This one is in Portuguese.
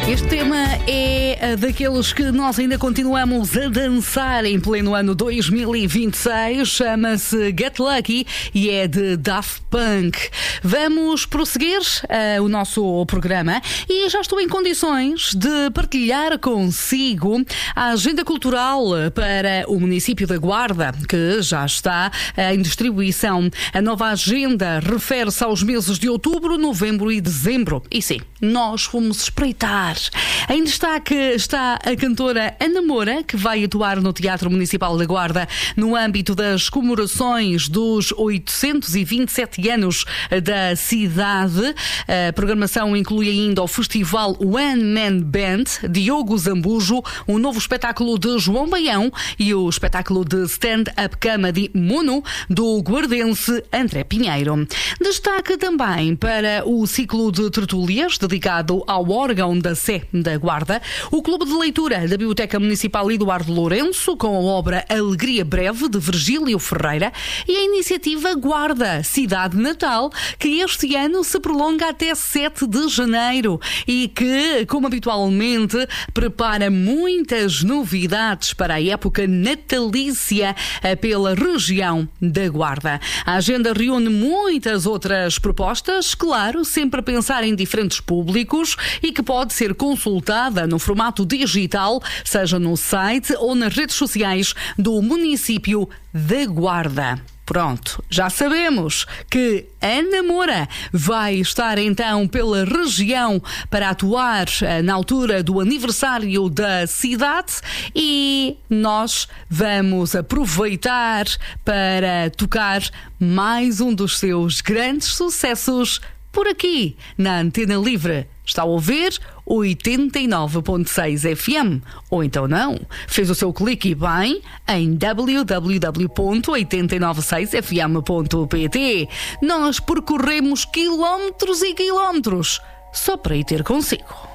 Este tema é daqueles que nós ainda continuamos a dançar em pleno ano 2026. Chama-se Get Lucky e é de Daft Punk. Vamos prosseguir o nosso programa e já estou em condições de partilhar consigo a agenda cultural para o município da Guarda, que já está em distribuição. A nova agenda refere-se aos meses de outubro, novembro e dezembro. E sim, nós fomos espreitar. Em destaque está a cantora Ana Moura, que vai atuar no Teatro Municipal da Guarda no âmbito das comemorações dos 827 anos da cidade. A programação inclui ainda o festival One Man Band, Diogo Zambujo, o novo espetáculo de João Baião e o espetáculo de stand-up comedy Mono do guardense André Pinheiro. Destaque também para o ciclo de tertúlias dedicado ao órgão da Sé da Guarda, o Clube de Leitura da Biblioteca Municipal Eduardo Lourenço, com a obra Alegria Breve, de Virgílio Ferreira, e a iniciativa Guarda, Cidade Natal, que este ano se prolonga até 7 de janeiro e que, como habitualmente, prepara muitas novidades para a época natalícia pela região da Guarda. A agenda reúne muitas outras propostas, claro, sempre a pensar em diferentes públicos e que pode ser consultada no formato digital, seja no site ou nas redes sociais do município da Guarda. Pronto, já sabemos que Ana Moura vai estar então pela região para atuar na altura do aniversário da cidade e nós vamos aproveitar para tocar mais um dos seus grandes sucessos por aqui, na Antena Livre. Está a ouvir 89.6 FM. Ou então não. Fez o seu clique bem em www.896fm.pt. Nós percorremos quilómetros e quilómetros só para ir ter consigo.